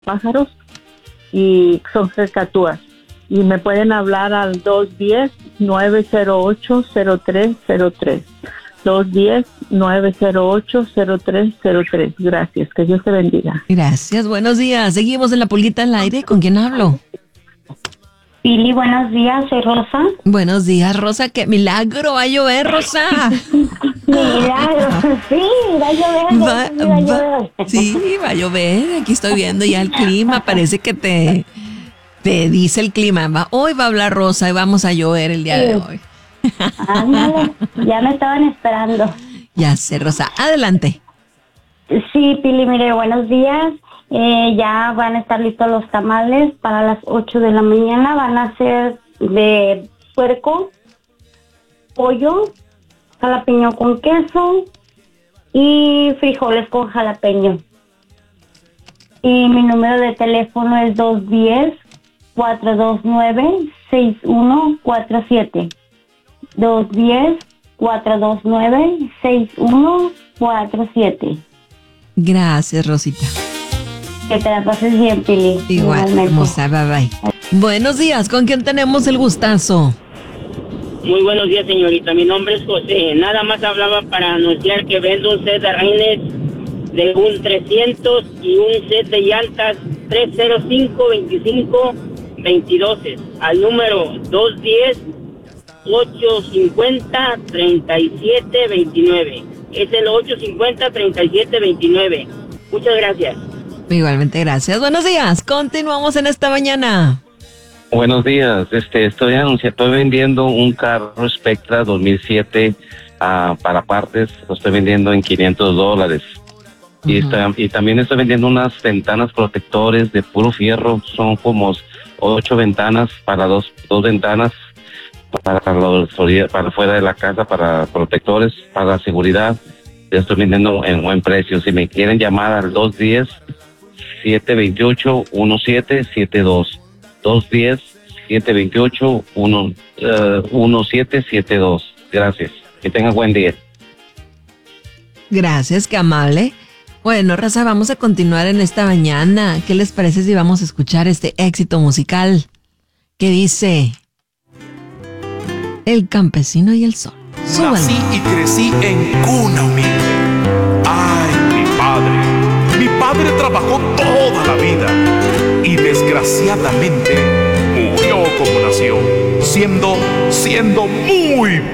pájaros y son cacatúas. Y me pueden hablar al 210-908-0303. 210-908-0303. Gracias, que Dios te bendiga. Gracias, buenos días. Seguimos en La Pulguita al aire. ¿Con quién hablo? Pili, buenos días, soy Rosa. Buenos días, Rosa. ¡Qué milagro! ¡Va a llover, Rosa! Milagro, sí, va a llover. Sí, va a llover. Aquí estoy viendo ya el clima. Parece que te dice el clima. Hoy va a hablar Rosa y vamos a llover el día de hoy. Ándale, ya me estaban esperando. Ya sé, Rosa. Adelante. Sí, Pili, mire, buenos días. Ya van a estar listos los tamales para las 8 de la mañana. Van a ser de puerco, pollo, jalapeño con queso y frijoles con jalapeño. Y mi número de teléfono es 210-429-6147. 210-429-6147. Gracias, Rosita. Que te la pases bien, Pili. Igual, hermosa, bye bye. Buenos días, ¿con quién tenemos el gustazo? Muy buenos días, señorita. Mi nombre es José. Nada más hablaba para anunciar que vendo un set de reines de un 300 y un set de llantas 305-25-22 al número 210-850-3729. Es el 850-3729. Muchas gracias. Igualmente, gracias. Buenos días. Continuamos en esta mañana. Buenos días. Estoy vendiendo un carro Spectra 2007 para partes. Lo estoy vendiendo en $500. Y también estoy vendiendo unas ventanas protectores de puro fierro. Son como 8 ventanas para dos ventanas para fuera de la casa, para protectores, para seguridad. Yo estoy vendiendo en buen precio. Si me quieren llamar al 210-728-1772. 210-728-1772. Gracias. Que tengan buen día. Gracias, qué amable. Bueno, raza, vamos a continuar en esta mañana. ¿Qué les parece si vamos a escuchar este éxito musical que dice El campesino y el sol? Súbalo. Nací y crecí en cuna humilde. Ay, mi padre trabajó toda la vida y desgraciadamente murió como nació, siendo muy